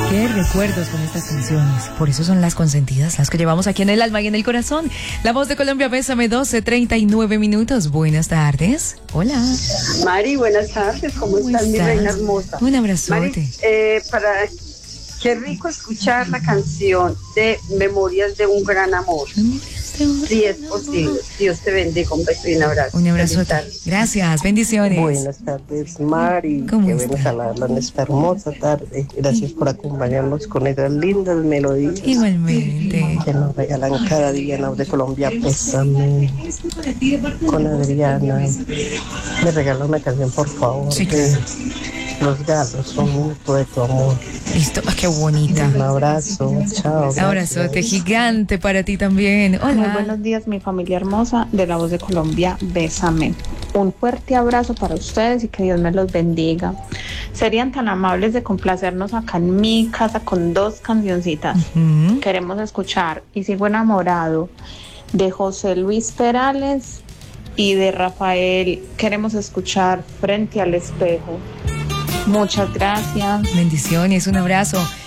Qué recuerdos con estas canciones. Por eso son las consentidas, las que llevamos aquí en el alma y en el corazón. La Voz de Colombia, Bésame, 12:39. Buenas tardes. Hola. Mari, buenas tardes. ¿Cómo estás, mi reina hermosa? Un abrazote. Mari, qué rico escuchar la canción de Memorias de un Gran Amor. Si es posible. Dios te bendiga. Un beso y un abrazo. Un abrazote. Gracias. Bendiciones. Buenas tardes, Mari. ¿Cómo que ven a hablarla en esta hermosa tarde. Gracias por acompañarnos con esas lindas melodías. Igualmente. Que nos regalan cada día en Voz de Colombia. Bésame. Con Adriana. Me regala una canción, por favor. Sí. De Los Galos, un minuto de tu amor. Listo. Qué bonita. Un abrazo. Chao. Abrazote gigante para ti también. Hola. Muy buenos días, mi familia hermosa de La Voz de Colombia, Bésame. Un fuerte abrazo para ustedes y que Dios me los bendiga. Serían tan amables de complacernos acá en mi casa con dos cancioncitas. Queremos escuchar Y Sigo Enamorado de José Luis Perales y de Rafael. Queremos escuchar Frente al Espejo. Muchas gracias. Bendiciones, un abrazo.